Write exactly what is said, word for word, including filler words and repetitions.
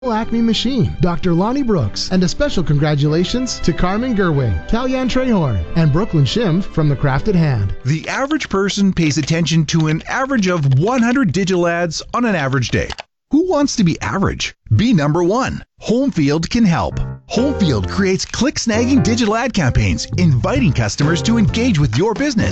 Acme Machine, Doctor Lonnie Brooks, and a special congratulations to Carmen Gerwig, Kalyan Trehorn, and Brooklyn Shim from The Crafted Hand. The average person pays attention to an average of one hundred digital ads on an average day. Who wants to be average? Be number one. Homefield can help. Homefield creates click-snagging digital ad campaigns, inviting customers to engage with your business.